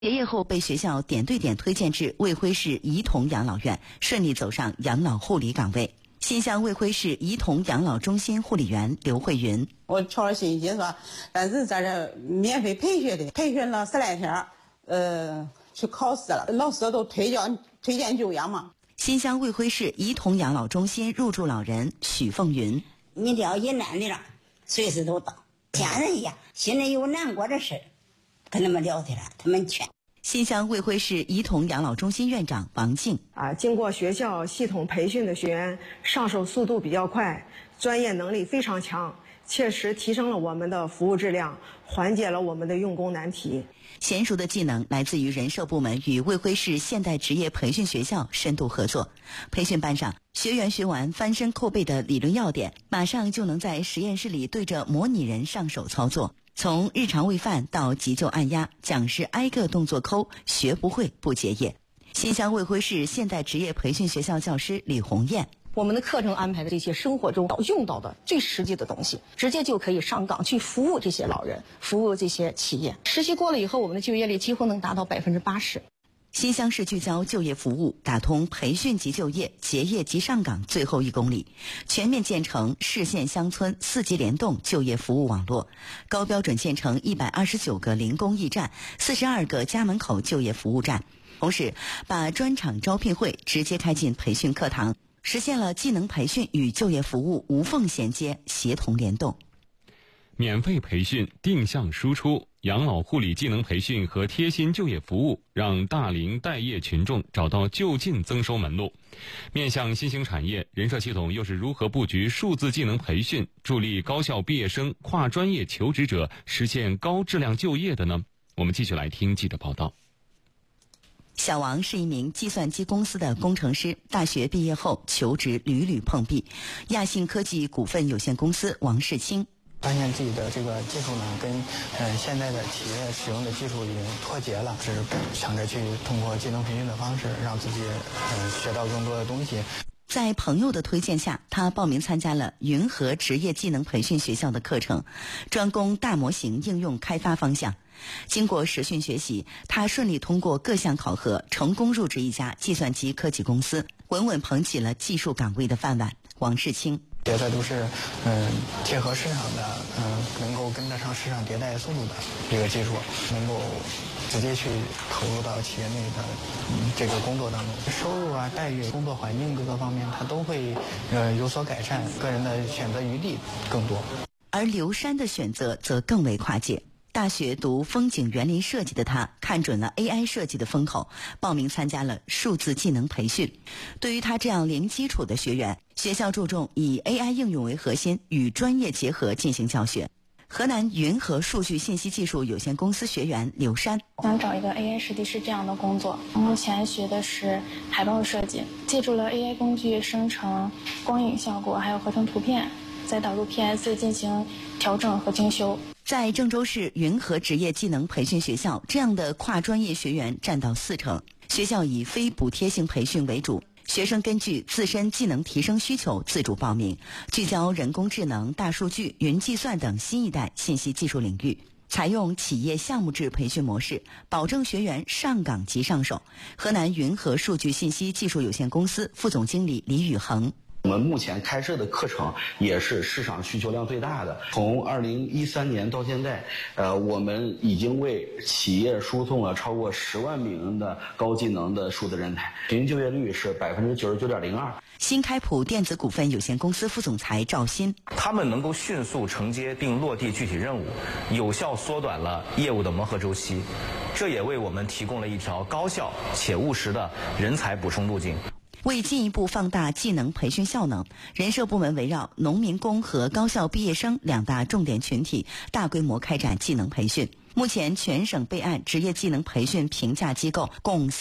结业后被学校点对点推荐至卫辉市怡童养老院，顺利走上养老护理岗位。新乡卫辉市怡童养老中心护理员刘慧云： 我操着心心说，但是在这免费培训的，培训了10来天，去考试了，老师都推荐就业嘛。 新乡卫辉市怡童养老中心入住老人许凤云： 你只要一难的了，随时都到。家人一样，心里有难过的事，跟他们聊起来，他们劝。 新乡卫辉市怡童养老中心院长王静： 经过学校系统培训的学员上手速度比较快，专业能力非常强，切实提升了我们的服务质量，缓解了我们的用工难题。 娴熟的技能来自于人社部门与卫辉市现代职业培训学校深度合作。培训班上，学员学完翻身扣背的理论要点，马上就能在实验室里对着模拟人上手操作。从日常喂饭到急救按压，讲师挨个动作抠，学不会不结业。新乡卫辉市现代职业培训学校教师李红艳： 我们的课程安排的这些生活中用到的最实际的东西，直接就可以上岗去服务这些老人，服务这些企业。实习过了以后，我们的就业率几乎能达到80%。 新乡市聚焦就业服务，打通培训及就业、结业及上岗最后1公里，全面建成市县乡村4级联动就业服务网络，高标准建成129个零工驿站、42个家门口就业服务站。同时，把专场招聘会直接开进培训课堂，实现了技能培训与就业服务无缝衔接、协同联动。 免费培训定向输出，养老护理技能培训和贴心就业服务，让大龄待业群众找到就近增收门路。面向新兴产业，人社系统又是如何布局数字技能培训，助力高校毕业生、跨专业求职者实现高质量就业的呢？我们继续来听记者报道。 小王是一名计算机公司的工程师，大学毕业后求职屡屡碰壁。亚信科技股份有限公司王世清： 发现自己的这个技术呢，跟现在的企业使用的技术已经脱节了，是想着去通过技能培训的方式，让自己学到更多的东西。 在朋友的推荐下，他报名参加了云和职业技能培训学校的课程，专攻大模型应用开发方向。经过实训学习，他顺利通过各项考核，成功入职一家计算机科技公司，稳稳捧起了技术岗位的饭碗。王世清： 觉得都是贴合市场的，能够跟得上市场迭代速度的这个技术，能够直接去投入到企业内的这个工作当中，收入啊、待遇、工作环境各个方面，它都会有所改善，个人的选择余地更多。 而刘山的选择则更为跨界。大学读风景园林设计的他，看准了 AI 设计的风口，报名参加了数字技能培训。对于他这样零基础的学员，学校注重以 AI 应用为核心，与专业结合进行教学。河南云和数据信息技术有限公司学员刘山： 想找一个 AI 设计师这样的工作。目前学的是海报设计，借助了 AI 工具生成光影效果，还有合成图片，再导入 PS 进行调整和精修。 在郑州市云和职业技能培训学校，这样的跨专业学员占到40%。学校以非补贴性培训为主，学生根据自身技能提升需求自主报名，聚焦人工智能、大数据、云计算等新一代信息技术领域，采用企业项目制培训模式，保证学员上岗即上手。河南云和数据信息技术有限公司副总经理李宇恒： 我们目前开设的课程也是市场需求量最大的。从2013年到现在，我们已经为企业输送了超过10万名的高技能的数字人才，平均就业率是99.02%。 新开普电子股份有限公司副总裁赵鑫： 他们能够迅速承接并落地具体任务，有效缩短了业务的磨合周期，这也为我们提供了一条高效且务实的人才补充路径。 为进一步放大技能培训效能，人社部门围绕农民工和高校毕业生2大重点群体，大规模开展技能培训。目前全省备案职业技能培训评价机构共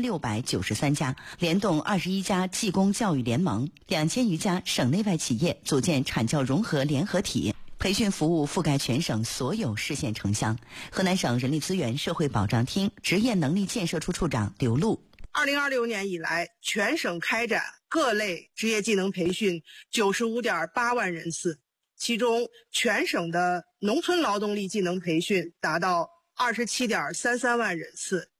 3693家，联动21家技工教育联盟，2000余家省内外企业组建产教融合联合体。培训服务覆盖全省所有市县城乡。河南省人力资源社会保障厅职业能力建设处处长刘璐 ：2026年以来，全省开展各类职业技能培训95.8万人次，其中全省的农村劳动力技能培训达到 27.33万人次。